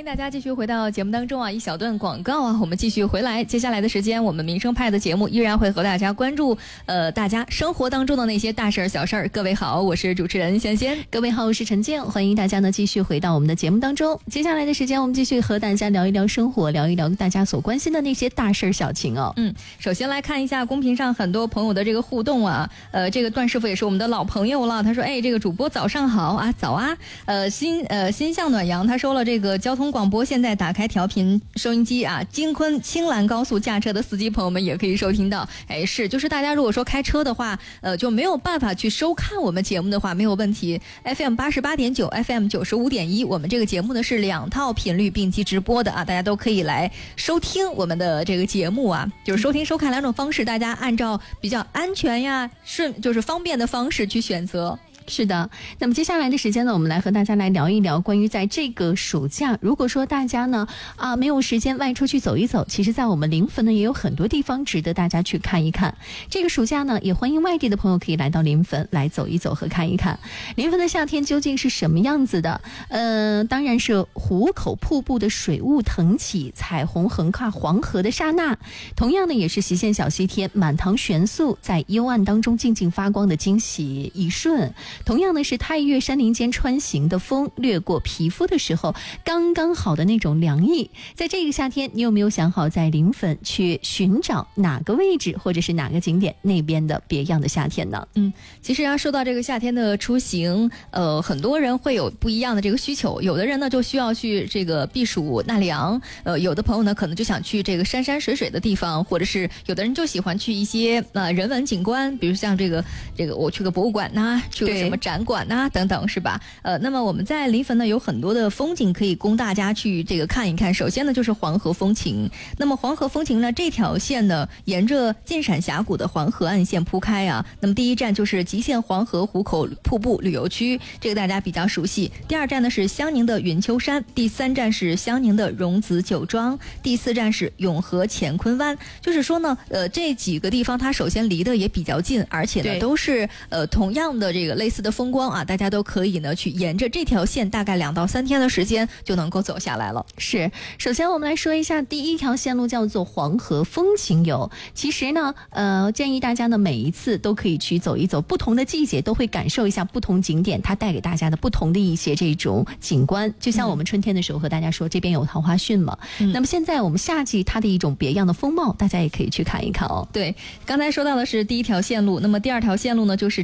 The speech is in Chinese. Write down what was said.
迎大家继续回到节目当中啊，一小段广告啊，我们继续回来。接下来的时间，我们民生派的节目依然会和大家关注大家生活当中的那些大事儿小事儿。各位好，我是主持人仙仙。 各位好，我是陈建，欢迎大家呢继续回到我们的节目当中。接下来的时间，我们继续和大家聊一聊生活，聊一聊大家所关心的那些大事儿小情哦。 首先来看一下公屏上很多朋友的这个互动啊，这个段师傅也是我们的老朋友了，他说，哎，这个主播早上好啊，早啊，心向暖阳，他说了，这个交通广播现在打开调频收音机啊，京昆青蓝高速驾车的司机朋友们也可以收听到。哎，是，就是大家如果说开车的话，就没有办法去收看我们节目的话，没有问题。FM 88.9 FM 95.1，我们这个节目呢是2套频率并机直播的啊，大家都可以来收听我们的这个节目啊，就是收听收看2种方式，大家按照比较安全呀、就是方便的方式去选择。 是的，那么接下来的时间呢，我们来和大家来聊一聊关于在这个暑假，如果说大家呢没有时间外出去走一走，其实在我们临汾呢也有很多地方值得大家去看一看。这个暑假呢，也欢迎外地的朋友可以来到临汾来走一走和看一看。临汾的夏天究竟是什么样子的？当然是湖口瀑布的水雾腾起，彩虹横跨黄河的刹那，同样呢也是习县小西天满塘悬素在幽暗当中静静发光的惊喜一瞬。同样呢是太岳山林间穿行的风掠过皮肤的时候刚刚好的那种凉意。在这个夏天，你有没有想好在临汾去寻找哪个位置或者是哪个景点那边的别样的夏天呢？ 其实说到这个夏天的出行，很多人会有不一样的这个需求。有的人呢就需要去这个避暑纳凉，有的朋友呢可能就想去这个山山水水的地方，或者是有的人就喜欢去一些人文景观，比如像这个我去个博物馆呐，去个什么展馆呐等等，是吧？那么我们在临汾呢有很多的风景可以供大家去这个看一看。首先呢就是黄河风情，那么黄河风情呢这条线呢沿着晋陕峡谷的黄河岸线铺开啊。那么第一站就是吉县黄河湖口瀑布旅游区，这个大家比较熟悉。第2站呢是襄宁的云丘山，第3站是襄宁的荣子酒庄，第4站是永和乾坤湾。就是说呢这几个地方它首先离得也比较近，而且呢都是同样的这个类似的风光啊，大家都可以呢去沿着这条线大概2到3天的时间就能够走下来了。 是，首先我们来说一下第一条线路叫做黄河风情游。其实呢建议大家呢每一次都可以去走一走，不同的季节都会感受一下不同景点它带给大家的不同的一些这种景观。就像我们春天的时候和大家说这边有桃花汛嘛，那么现在我们夏季它的一种别样的风貌，大家也可以去看一看哦。 对，刚才说到的是第一条线路，那么第2条线路呢就是